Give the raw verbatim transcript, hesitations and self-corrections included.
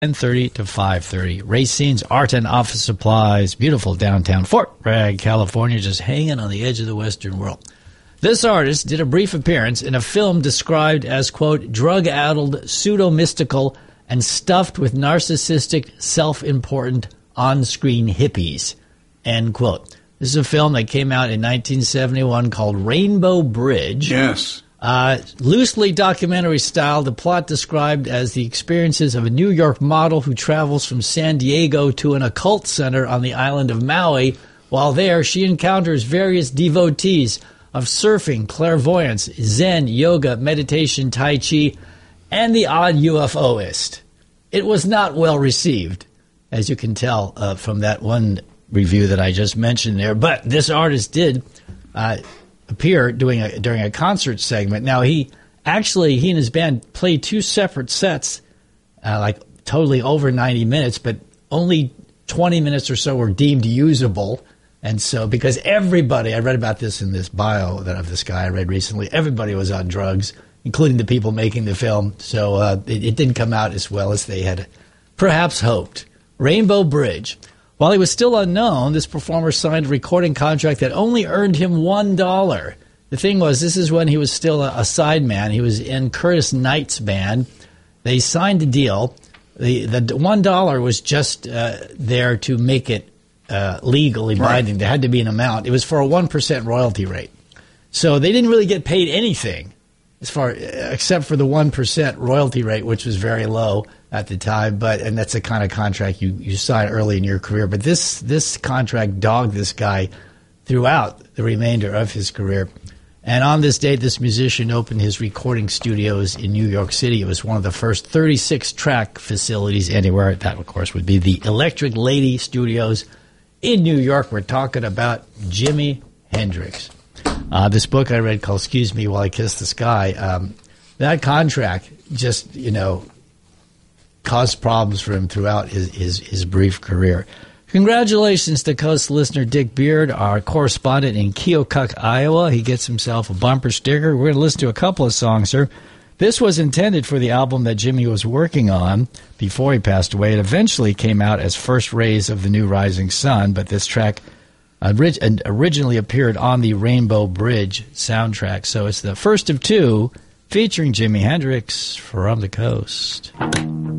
ten thirty to five thirty. Race scenes, art and office supplies. Beautiful downtown Fort Bragg, California, just hanging on the edge of the Western world. This artist did a brief appearance in a film described as, quote, drug-addled, pseudo-mystical, and stuffed with narcissistic, self-important, on-screen hippies, end quote. This is a film that came out in nineteen seventy-one called Rainbow Bridge. Yes. Uh, loosely documentary style, the plot described as the experiences of a New York model who travels from San Diego to an occult center on the island of Maui. While there, she encounters various devotees of surfing, clairvoyance, Zen, yoga, meditation, Tai Chi, and the odd UFOist. It was not well received, as you can tell uh, from that one review that I just mentioned there. But this artist did uh, appear doing a, during a concert segment. Now, he actually, he and his band played two separate sets, uh, like totally over ninety minutes, but only twenty minutes or so were deemed usable. And so, because everybody, I read about this in this bio that of this guy I read recently, everybody was on drugs, including the people making the film. So uh, it, it didn't come out as well as they had perhaps hoped. Rainbow Bridge. While he was still unknown, this performer signed a recording contract that only earned him one dollar. The thing was, this is when he was still a, a sideman. He was in Curtis Knight's band. They signed a deal. The, the one dollar was just uh, there to make it Uh, legally binding. Right. There had to be an amount. It was for a one percent royalty rate. So they didn't really get paid anything as far except for the one percent royalty rate, which was very low at the time. But and that's the kind of contract you, you sign early in your career. But this this contract dogged this guy throughout the remainder of his career. And on this date, this musician opened his recording studios in New York City. It was one of the first thirty-six track facilities anywhere. That, of course, would be the Electric Lady Studios in New York. We're talking about Jimi Hendrix. Uh, this book I read called Excuse Me While I Kiss the Sky, um, that contract just, you know, caused problems for him throughout his, his, his brief career. Congratulations to Coast listener Dick Beard, our correspondent in Keokuk, Iowa. He gets himself a bumper sticker. We're going to listen to a couple of songs here. This was intended for the album that Jimmy was working on before he passed away. It eventually came out as First Rays of the New Rising Sun, but this track originally appeared on the Rainbow Bridge soundtrack. So it's the first of two featuring Jimi Hendrix from the coast.